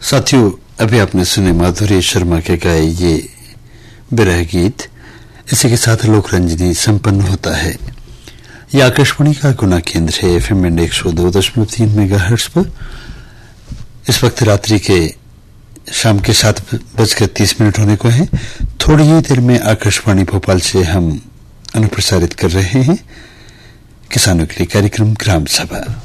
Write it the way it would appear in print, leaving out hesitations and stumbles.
साथियों, अभी आपने सुने माधुरी शर्मा के गाए ये विरह गीत। इसी के साथ लोक रंजनी संपन्न होता है। यह आकाशवाणी का गुना केंद्र है FM 102.3 मेगाहर्ट्ज पर। इस वक्त रात्रि के शाम के 7:30 होने को है। थोड़ी ही देर में आकाशवाणी भोपाल से हम अनुप्रसारित कर रहे हैं किसानों के लिए कार्यक्रम ग्राम सभा।